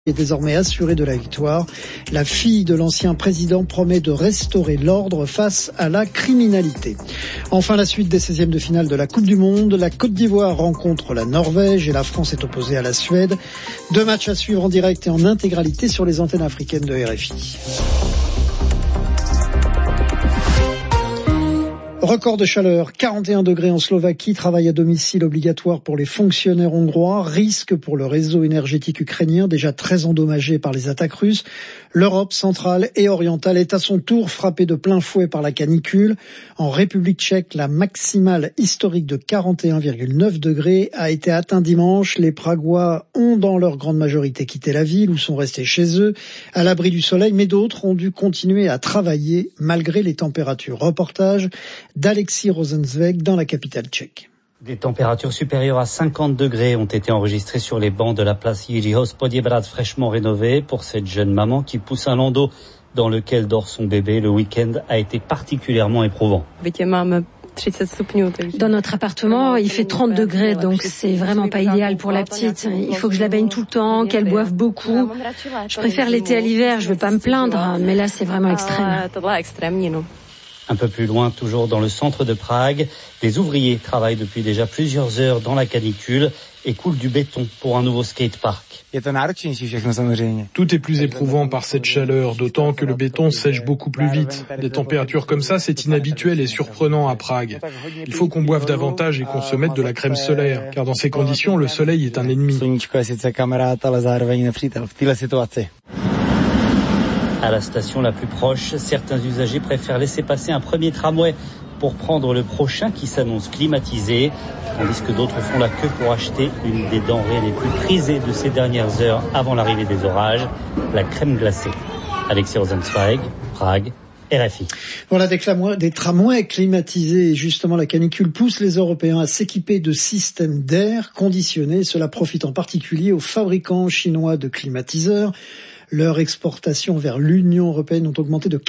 est désormais assurée de la victoire. La fille de l'ancien président promet de restaurer l'ordre face à la criminalité. Enfin, la suite des 16e de finale de la Coupe du Monde. La Côte d'Ivoire rencontre la Norvège et la France est opposée à la Suède. 2 matchs à suivre en direct et en intégralité sur les antennes africaines de RFI. Record de chaleur, 41 degrés en Slovaquie, travail à domicile obligatoire pour les fonctionnaires hongrois, risque pour le réseau énergétique ukrainien déjà très endommagé par les attaques russes. L'Europe centrale et orientale est à son tour frappée de plein fouet par la canicule. En République tchèque, la maximale historique de 41,9 degrés a été atteinte dimanche. Les Pragois ont dans leur grande majorité quitté la ville ou sont restés chez eux, à l'abri du soleil, mais d'autres ont dû continuer à travailler malgré les températures. Reportage d'Alexis Rosenzweig dans la capitale tchèque. Des températures supérieures à 50 degrés ont été enregistrées sur les bancs de la place Jiří Hospoděbrad fraîchement rénovée. Pour cette jeune maman qui pousse un landau dans lequel dort son bébé, le week-end a été particulièrement éprouvant. Dans notre appartement, il fait 30 degrés, donc c'est vraiment pas idéal pour la petite. Il faut que je la baigne tout le temps, qu'elle boive beaucoup. Je préfère l'été à l'hiver, je veux pas me plaindre, mais là c'est vraiment extrême. Un peu plus loin, toujours dans le centre de Prague, des ouvriers travaillent depuis déjà plusieurs heures dans la canicule et coulent du béton pour un nouveau skatepark. Tout est plus éprouvant par cette chaleur, d'autant que le béton sèche beaucoup plus vite. Des températures comme ça, c'est inhabituel et surprenant à Prague. Il faut qu'on boive davantage et qu'on se mette de la crème solaire, car dans ces conditions, le soleil est un ennemi. À la station la plus proche, certains usagers préfèrent laisser passer un premier tramway pour prendre le prochain qui s'annonce climatisé, tandis que d'autres font la queue pour acheter une des denrées les plus prisées de ces dernières heures avant l'arrivée des orages, la crème glacée. Alexis Rosenzweig, Prague, RFI. Voilà des tramways climatisés. Justement, la canicule pousse les Européens à s'équiper de systèmes d'air conditionnés. Cela profite en particulier aux fabricants chinois de climatiseurs. Leurs exportations vers l'Union européenne ont augmenté de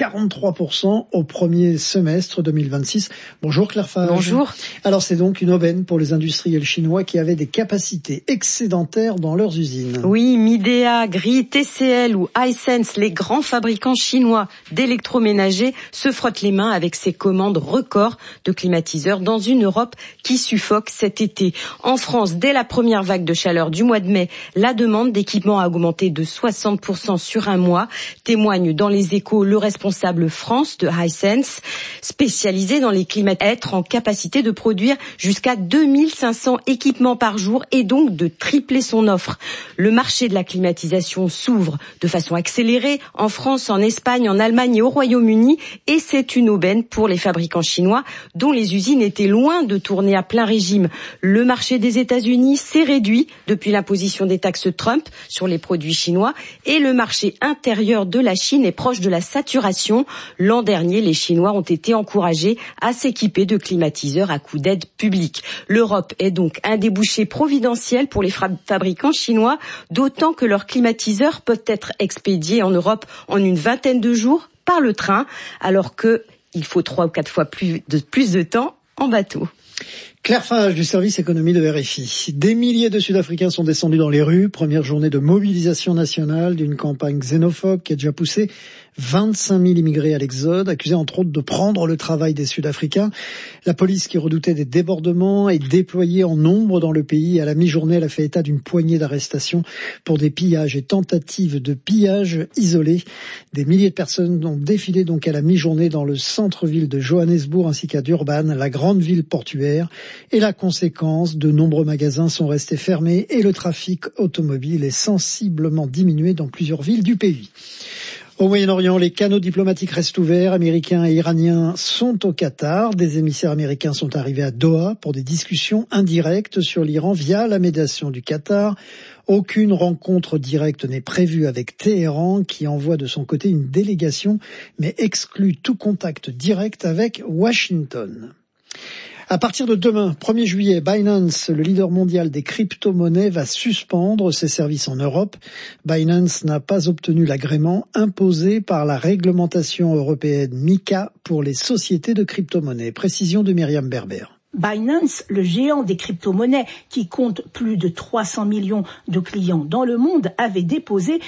43% au premier semestre 2026. Bonjour Claire Fage. Bonjour. Alors c'est donc une aubaine pour les industriels chinois qui avaient des capacités excédentaires dans leurs usines. Oui, Midea, Gree, TCL ou Hisense, les grands fabricants chinois d'électroménagers, se frottent les mains avec ces commandes records de climatiseurs dans une Europe qui suffoque cet été. En France, dès la première vague de chaleur du mois de mai, la demande d'équipements a augmenté de 60% sur un mois, témoigne dans les Échos le responsable France de Hisense, spécialisé dans les climatiseurs, être en capacité de produire jusqu'à 2500 équipements par jour et donc de tripler son offre. Le marché de la climatisation s'ouvre de façon accélérée en France, en Espagne, en Allemagne et au Royaume-Uni et c'est une aubaine pour les fabricants chinois dont les usines étaient loin de tourner à plein régime. Le marché des États-Unis s'est réduit depuis l'imposition des taxes Trump sur les produits chinois et le marché intérieur de la Chine est proche de la saturation. L'an dernier, les Chinois ont été encouragés à s'équiper de climatiseurs à coût d'aide publique. L'Europe est donc un débouché providentiel pour les fabricants chinois, d'autant que leurs climatiseurs peuvent être expédiés en Europe en une vingtaine de jours par le train, alors qu'il faut 3 ou 4 fois plus de temps en bateau. Claire Fage du service économie de RFI. Des milliers de Sud-Africains sont descendus dans les rues. Première journée de mobilisation nationale d'une campagne xénophobe qui a déjà poussé 25 000 immigrés à l'exode, accusés entre autres de prendre le travail des Sud-Africains. La police qui redoutait des débordements est déployée en nombre dans le pays. À la mi-journée, elle a fait état d'une poignée d'arrestations pour des pillages et tentatives de pillage isolés. Des milliers de personnes ont défilé donc à la mi-journée dans le centre-ville de Johannesburg ainsi qu'à Durban, la grande ville portuaire. Et la conséquence, de nombreux magasins sont restés fermés et le trafic automobile est sensiblement diminué dans plusieurs villes du pays. Au Moyen-Orient, les canaux diplomatiques restent ouverts. Américains et Iraniens sont au Qatar. Des émissaires américains sont arrivés à Doha pour des discussions indirectes sur l'Iran via la médiation du Qatar. Aucune rencontre directe n'est prévue avec Téhéran, qui envoie de son côté une délégation, mais exclut tout contact direct avec Washington. À partir de demain, 1er juillet, Binance, le leader mondial des crypto-monnaies, va suspendre ses services en Europe. Binance n'a pas obtenu l'agrément imposé par la réglementation européenne MiCA pour les sociétés de crypto-monnaies. Précision de Myriam Berber. Binance, le géant des crypto-monnaies qui compte plus de 300 millions de clients dans le monde, avait déposé